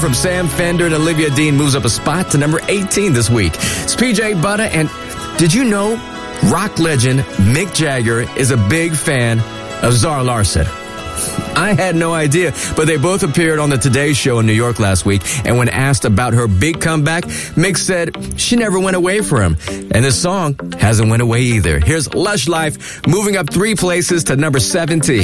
From Sam Fender and Olivia Dean moves up a spot to number 18 this week. It's PJ Butter, and did you know rock legend Mick Jagger is a big fan of Zara Larsson? I had no idea, but they both appeared on the Today Show in New York last week, and when asked about her big comeback, Mick said she never went away for him, and this song hasn't went away either. Here's Lush Life moving up 3 places to number 17.